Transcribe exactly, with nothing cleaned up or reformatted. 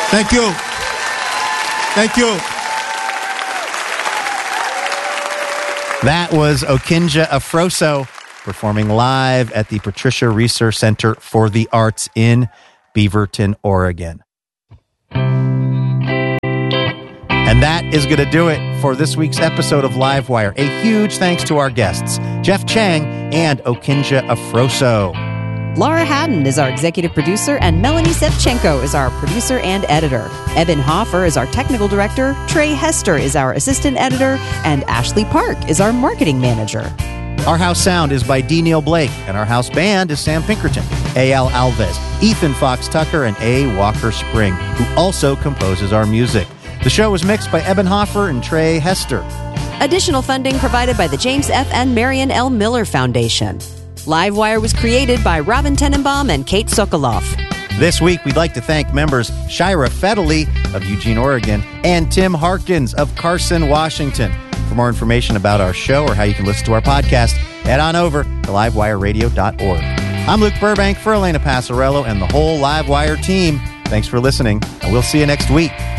Thank you. Thank you. That was Okinja Afroso performing live at the Patricia Reser Center for the Arts in Beaverton, Oregon. And that is going to do it for this week's episode of Livewire. A huge thanks to our guests, Jeff Chang and Okinja Afroso. Laura Haddon is our executive producer, and Melanie Sevchenko is our producer and editor. Eben Hoffer is our technical director, Trey Hester is our assistant editor, and Ashley Park is our marketing manager. Our house sound is by D. Neil Blake, and our house band is Sam Pinkerton, A L Alves, Ethan Fox Tucker, and A. Walker Spring, who also composes our music. The show was mixed by Eben Hoffer and Trey Hester. Additional funding provided by the James F. and Marion L. Miller Foundation. Livewire was created by Robin Tenenbaum and Kate Sokoloff. This week, we'd like to thank members Shira Fedeli of Eugene, Oregon, and Tim Harkins of Carson, Washington. For more information about our show or how you can listen to our podcast, head on over to livewire radio dot org. I'm Luke Burbank for Elena Passarello and the whole Livewire team. Thanks for listening, and we'll see you next week.